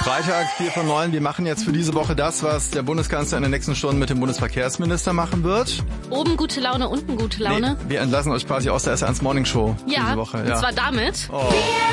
Freitag, 4 von 9. Wir machen jetzt für diese Woche das, was der Bundeskanzler in den nächsten Stunden mit dem Bundesverkehrsminister machen wird. Oben gute Laune, unten gute Laune. Nee, wir entlassen euch quasi aus der S1 Morning Show diese Woche. Ja, und zwar damit. Oh.